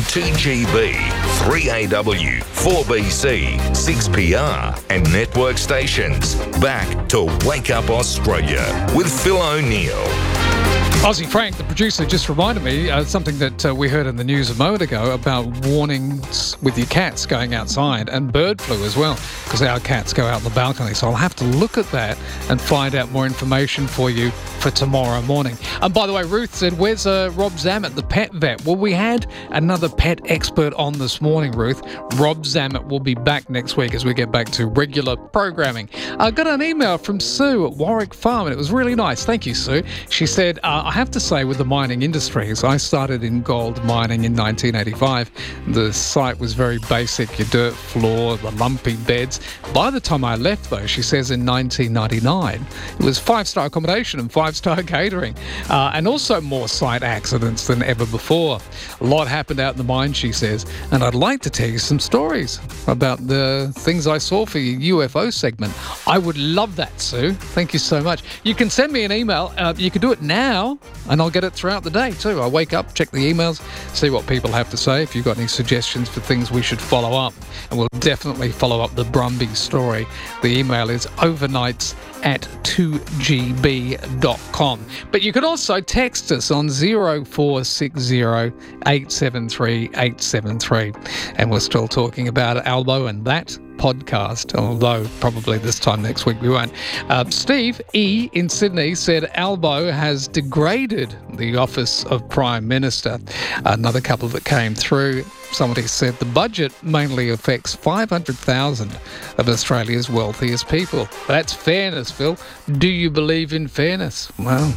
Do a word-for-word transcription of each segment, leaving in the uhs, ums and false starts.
two G B, three A W, four B C, six P R and network stations. Back to Wake Up Australia with Phil O'Neill. Aussie Frank, the producer, just reminded me uh, something that uh, we heard in the news a moment ago about warnings with your cats going outside and bird flu as well, because our cats go out on the balcony. So I'll have to look at that and find out more information for you for tomorrow morning. And by the way, Ruth said, where's uh, Rob Zammit, the pet vet? Well, we had another pet expert on this morning, Ruth. Rob Zammit will be back next week as we get back to regular programming. I got an email from Sue at Warwick Farm, and it was really nice. Thank you, Sue. She said, uh, I have to say, with the mining industries, I started in gold mining in nineteen eighty-five. The site was very basic, your dirt floor, the lumpy beds. By the time I left, though, she says in nineteen ninety-nine, it was five-star accommodation and five-star catering, uh, and also more site accidents than ever before. A lot happened out in the mine, she says, and I'd like to tell you some stories about the things I saw for your U F O segment. I would love that, Sue. Thank you so much. You can send me an email. Uh, you can do it now, and I'll get it throughout the day too. I wake up, check the emails, see what people have to say. If you've got any suggestions for things we should follow up, and we'll definitely follow up the Brumby story. The email is overnights at two G B dot com. But you can also text us on zero four six zero eight seven three eight seven three. And we're still talking about Albo and that podcast, although probably this time next week we won't. Uh, Steve E. in Sydney said Albo has degraded the office of Prime Minister. Another couple that came through, somebody said the budget mainly affects five hundred thousand of Australia's wealthiest people. That's fairness, Phil. Do you believe in fairness? Well,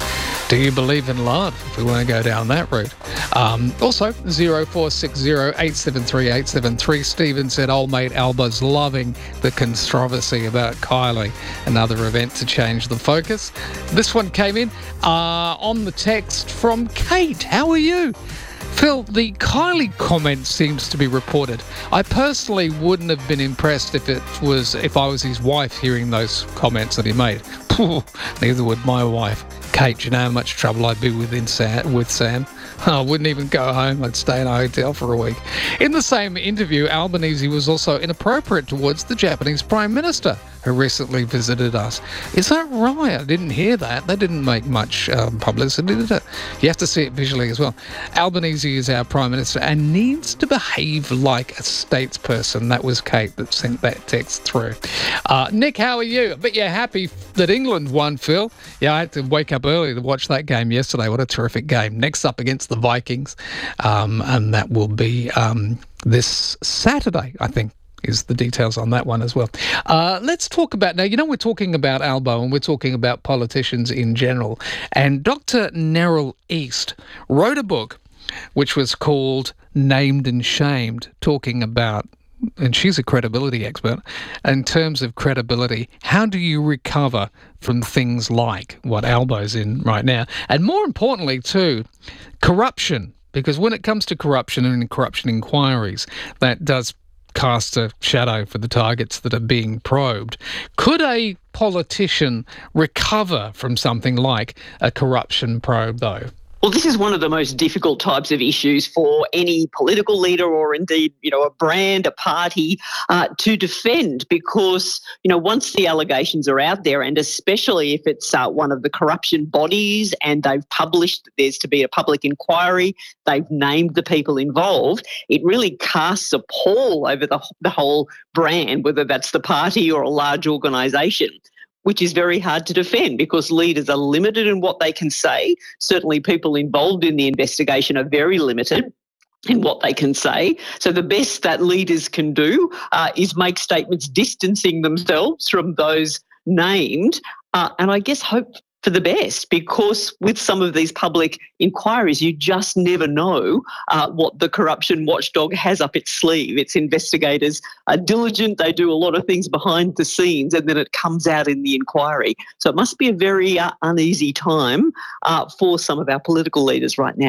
do you believe in love, if we want to go down that route? Um, also, zero four six zero eight seven three eight seven three. Stephen said, old mate Alba's loving the controversy about Kylie, another event to change the focus. This one came in uh, on the text from Kate. How are you? Phil, the Kylie comment seems to be reported. I personally wouldn't have been impressed if it was if I was his wife hearing those comments that he made. Neither would my wife. Kate, do you know how much trouble I'd be with, in Sam, with Sam? I wouldn't even go home. I'd stay in a hotel for a week. In the same interview, Albanese was also inappropriate towards the Japanese Prime Minister, who recently visited us. Is that right? I didn't hear that. They didn't make much um, publicity, did it? You have to see it visually as well. Albanese is our Prime Minister and needs to behave like a statesperson. That was Kate that sent that text through. Uh, Nick, how are you? I bet you're happy that England won, Phil. Yeah, I had to wake up early to watch that game yesterday. What a terrific game. Next up against the Vikings, um, and that will be um, this Saturday, I think, is the details on that one as well. Uh, let's talk about, now, you know, we're talking about Albo and we're talking about politicians in general, and Doctor Neril East wrote a book which was called Named and Shamed, talking about, and she's a credibility expert, in terms of credibility, how do you recover from things like what Albo's in right now? And more importantly, too, corruption. Because when it comes to corruption and corruption inquiries, that does cast a shadow for the targets that are being probed. Could a politician recover from something like a corruption probe, though? Well, this is one of the most difficult types of issues for any political leader or indeed, you know, a brand, a party uh, to defend, because, you know, once the allegations are out there, and especially if it's uh, one of the corruption bodies and they've published that there's to be a public inquiry, they've named the people involved, it really casts a pall over the, the whole brand, whether that's the party or a large organisation, which is very hard to defend because leaders are limited in what they can say. Certainly people involved in the investigation are very limited in what they can say. So the best that leaders can do uh, is make statements distancing themselves from those named, uh, and I guess hope for the best, because with some of these public inquiries, you just never know uh, what the corruption watchdog has up its sleeve. Its investigators are diligent, they do a lot of things behind the scenes, and then it comes out in the inquiry. So it must be a very uh, uneasy time uh, for some of our political leaders right now.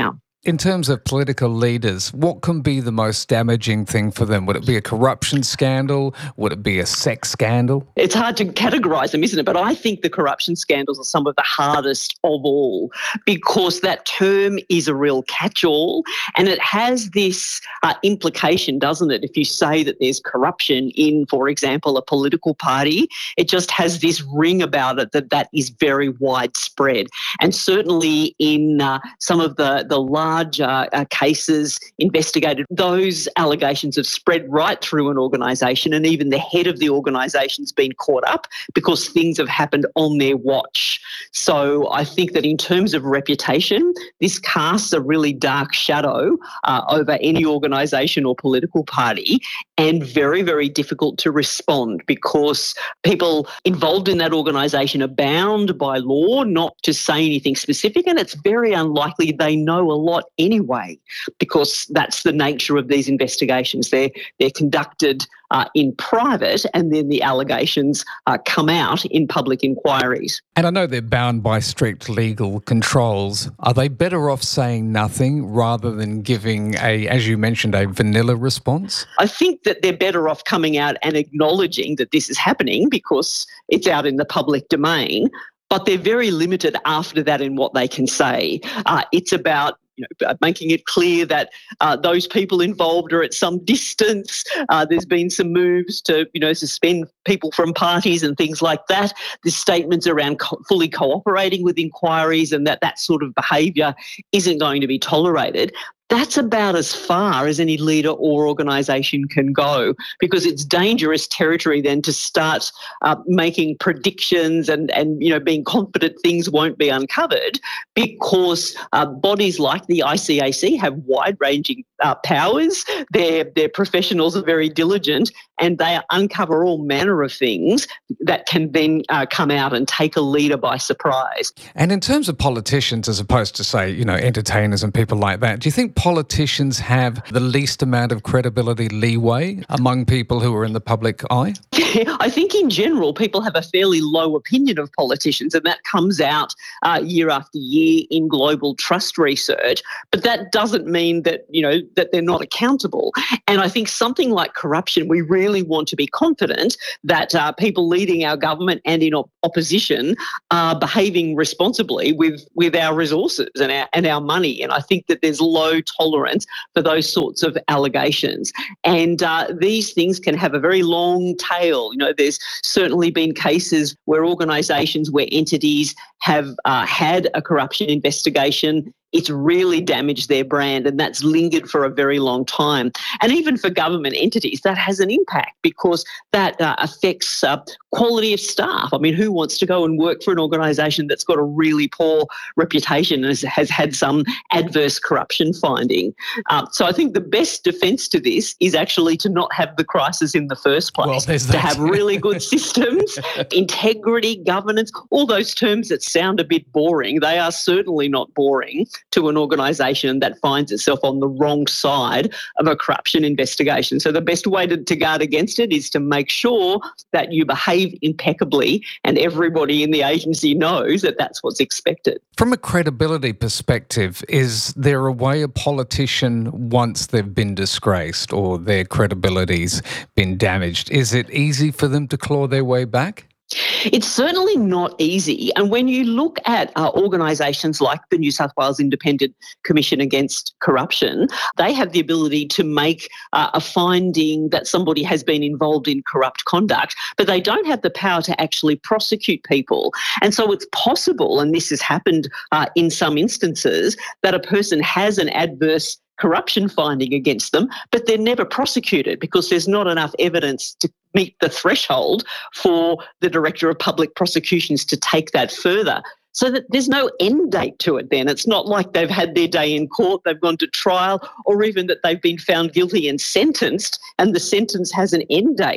In terms of political leaders, what can be the most damaging thing for them? Would it be a corruption scandal? Would it be a sex scandal? It's hard to categorise them, isn't it? But I think the corruption scandals are some of the hardest of all, because that term is a real catch-all, and it has this uh, implication, doesn't it? If you say that there's corruption in, for example, a political party, it just has this ring about it that that is very widespread. And certainly in uh, some of the, the large Uh, uh, cases investigated, those allegations have spread right through an organisation, and even the head of the organisation's been caught up because things have happened on their watch. So I think that in terms of reputation, this casts a really dark shadow uh, over any organisation or political party, and very, very difficult to respond, because people involved in that organisation are bound by law not to say anything specific, and it's very unlikely they know a lot anyway, because that's the nature of these investigations. They're, they're conducted uh, in private, and then the allegations uh, come out in public inquiries. And I know they're bound by strict legal controls. Are they better off saying nothing rather than giving a, as you mentioned, a vanilla response? I think that they're better off coming out and acknowledging that this is happening because it's out in the public domain, but they're very limited after that in what they can say. Uh, it's about You know, making it clear that uh, those people involved are at some distance. Uh, there's been some moves to, you know, suspend people from parties and things like that. There's statements around co- fully cooperating with inquiries, and that that sort of behaviour isn't going to be tolerated. That's about as far as any leader or organisation can go, because it's dangerous territory then to start uh, making predictions and, and, you know, being confident things won't be uncovered, because uh, bodies like the I C A C have wide-ranging uh, powers. Their, their professionals are very diligent, and they uncover all manner of things that can then uh, come out and take a leader by surprise. And in terms of politicians, as opposed to, say, you know, entertainers and people like that, do you think politicians have the least amount of credibility leeway among people who are in the public eye? I think in general people have a fairly low opinion of politicians, and that comes out uh, year after year in global trust research. But that doesn't mean that, you know, that they're not accountable. And I think something like corruption, we really want to be confident that uh, people leading our government and in op- opposition are behaving responsibly with, with our resources and our, and our money. And I think that there's low tolerance for those sorts of allegations. And uh, these things can have a very long tail. You know, there's certainly been cases where organisations, where entities have uh, had a corruption investigation. It's really damaged their brand, and that's lingered for a very long time. And even for government entities, that has an impact, because that uh, affects uh, quality of staff. I mean, who wants to go and work for an organisation that's got a really poor reputation and has, has had some adverse corruption finding? Uh, so I think the best defence to this is actually to not have the crisis in the first place, well, to have really good systems, integrity, governance, all those terms that sound a bit boring. They are certainly not boring to an organisation that finds itself on the wrong side of a corruption investigation. So the best way to, to guard against it is to make sure that you behave impeccably, and everybody in the agency knows that that's what's expected. From a credibility perspective, is there a way a politician, once they've been disgraced or their credibility's been damaged, is it easy for them to claw their way back? It's certainly not easy. And when you look at uh, organisations like the New South Wales Independent Commission Against Corruption, they have the ability to make uh, a finding that somebody has been involved in corrupt conduct, but they don't have the power to actually prosecute people. And so it's possible, and this has happened uh, in some instances, that a person has an adverse corruption finding against them, but they're never prosecuted because there's not enough evidence to meet the threshold for the Director of Public Prosecutions to take that further. So that there's no end date to it then. It's not like they've had their day in court, they've gone to trial, or even that they've been found guilty and sentenced, and the sentence has an end date.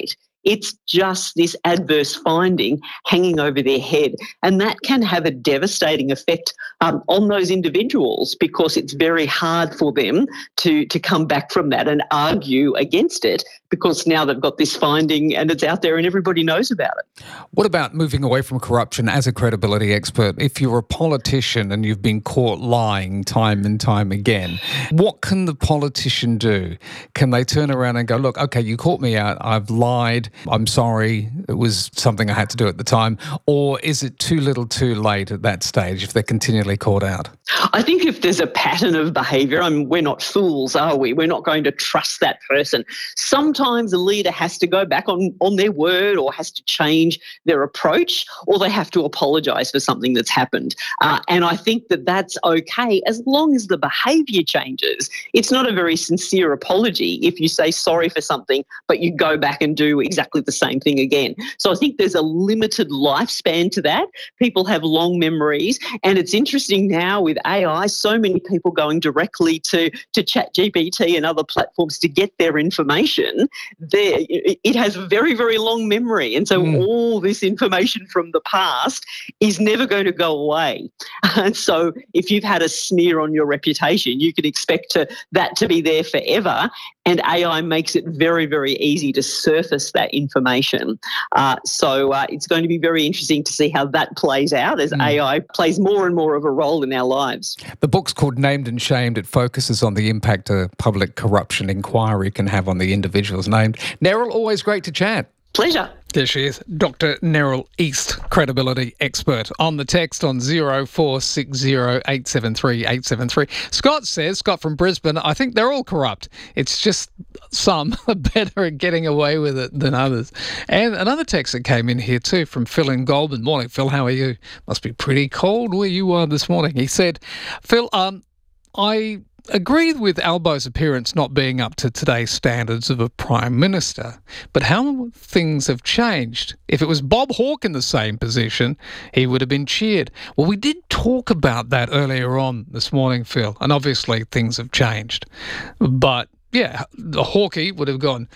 It's just this adverse finding hanging over their head. And that can have a devastating effect um, on those individuals, because it's very hard for them to, to come back from that and argue against it, because now they've got this finding and it's out there and everybody knows about it. What about moving away from corruption as a credibility expert? If you're a politician and you've been caught lying time and time again, what can the politician do? Can they turn around and go, look, okay, you caught me out, I've lied, I'm sorry, it was something I had to do at the time? Or is it too little too late at that stage if they're continually caught out? I think if there's a pattern of behaviour, I mean, we're not fools, are we? We're not going to trust that person. Sometimes a leader has to go back on, on their word, or has to change their approach, or they have to apologise for something that's happened. Uh, and I think that that's okay as long as the behaviour changes. It's not a very sincere apology if you say sorry for something, but you go back and do exactly the same thing again. So I think there's a limited lifespan to that. People have long memories, and it's interesting now with A I, so many people going directly to, to ChatGPT and other platforms to get their information. There, it has a very, very long memory. And so mm. all this information from the past is never going to go away. And so if you've had a smear on your reputation, you can expect to, that to be there forever. And A I makes it very, very easy to surface that information. Uh, so uh, it's going to be very interesting to see how that plays out as mm. A I plays more and more of a role in our lives. The book's called Named and Shamed. It focuses on the impact a public corruption inquiry can have on the individuals named. Neril, always great to chat. Pleasure. There she is, Doctor Neril East, credibility expert. On the text on zero four six zero eight seven three eight seven three. Scott says, Scott from Brisbane, I think they're all corrupt. It's just some are better at getting away with it than others. And another text that came in here too from Phil in Goulburn. Morning, Phil, how are you? Must be pretty cold where you are this morning. He said, Phil, um, I... agree with Albo's appearance not being up to today's standards of a Prime Minister, but how things have changed. If it was Bob Hawke in the same position, he would have been cheered. Well, we did talk about that earlier on this morning, Phil, and obviously things have changed. But yeah, the Hawkey would have gone,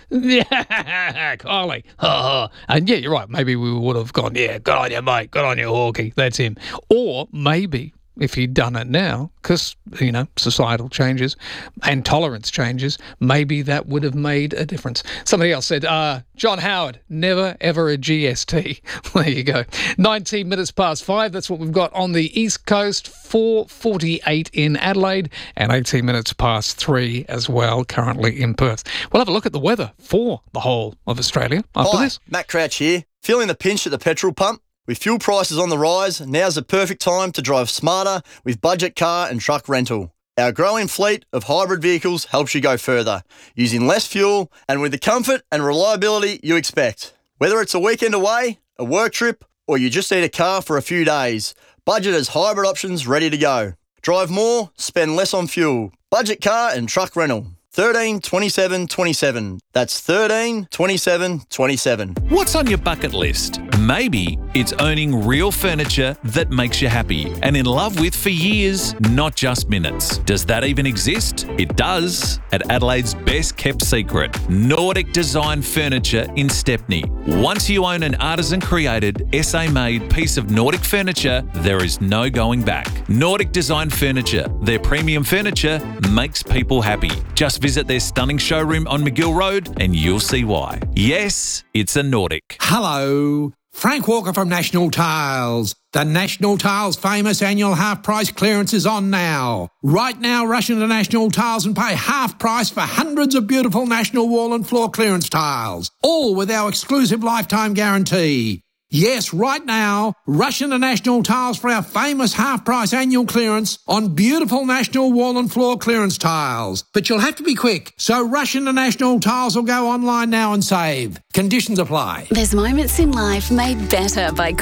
yeah, Kylie, ha ha. And yeah, you're right, maybe we would have gone, yeah, good on you, mate, good on you, Hawkey, that's him. Or maybe if he'd done it now, because, you know, societal changes and tolerance changes, maybe that would have made a difference. Somebody else said, uh, John Howard, never, ever a G S T. There you go. nineteen minutes past five. That's what we've got on the East Coast. four forty-eight in Adelaide and eighteen minutes past three as well, currently in Perth. We'll have a look at the weather for the whole of Australia after Hi, this. Matt Crouch here. Feeling the pinch at the petrol pump? With fuel prices on the rise, now's the perfect time to drive smarter with budget car and truck rental. Our growing fleet of hybrid vehicles helps you go further, using less fuel and with the comfort and reliability you expect. Whether it's a weekend away, a work trip, or you just need a car for a few days, Budget has hybrid options ready to go. Drive more, spend less on fuel. Budget car and truck rental. thirteen twenty-seven twenty-seven. That's thirteen twenty-seven twenty-seven. What's on your bucket list? Maybe it's owning real furniture that makes you happy and in love with for years, not just minutes. Does that even exist? It does at Adelaide's best kept secret, Nordic Design Furniture in Stepney. Once you own an artisan created, S A made piece of Nordic furniture, there is no going back. Nordic Design Furniture, their premium furniture makes people happy. Just visit their stunning showroom on McGill Road and you'll see why. Yes, it's a Nordic. Hello, Frank Walker from National Tiles. The National Tiles famous annual half price clearance is on now. Right now, rush into National Tiles and pay half price for hundreds of beautiful National wall and floor clearance tiles, all with our exclusive lifetime guarantee. Yes, right now, rush into National Tiles for our famous half-price annual clearance on beautiful National wall and floor clearance tiles. But you'll have to be quick, so rush into National Tiles or go online now and save. Conditions apply. There's moments in life made better by